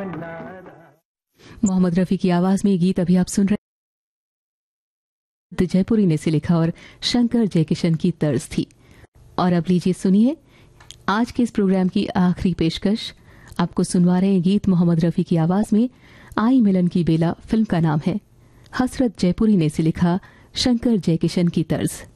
मोहम्मद रफी की आवाज में ये गीत अभी आप सुन रहे जयपुरी ने इसे लिखा और शंकर जयकिशन की तर्ज थी। और अब लीजिए सुनिए आज के इस प्रोग्राम की आखिरी पेशकश। आपको सुनवा रहे हैं गीत मोहम्मद रफी की आवाज में। आई मिलन की बेला फिल्म का नाम है। हसरत जयपुरी ने इसे लिखा, शंकर जयकिशन की तर्ज।